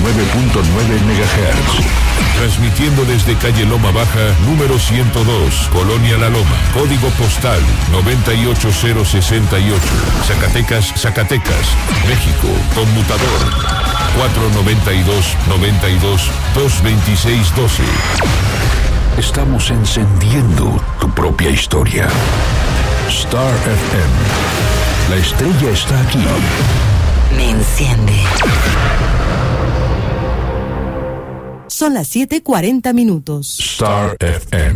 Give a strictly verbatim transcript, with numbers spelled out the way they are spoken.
nueve punto nueve megahertz. Transmitiendo desde calle Loma Baja, número ciento dos, Colonia La Loma, código postal noventa y ocho cero sesenta y ocho, Zacatecas, Zacatecas, México, conmutador cuatro noventa y dos, noventa y dos, dos veintiséis doce. Estamos encendiendo tu propia historia. Star F M. La estrella está aquí. Me enciende. Son las siete cuarenta minutos. Star F M.